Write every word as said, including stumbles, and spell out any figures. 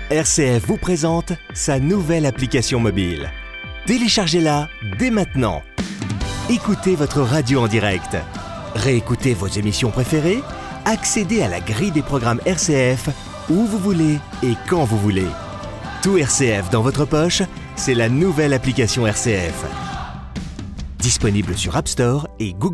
R C F vous présente sa nouvelle application mobile. Téléchargez-la dès maintenant. Écoutez votre radio en direct. Réécoutez vos émissions préférées. Accédez à la grille des programmes R C F où vous voulez et quand vous voulez. Tout R C F dans votre poche, c'est la nouvelle application R C F. Disponible sur App Store et Google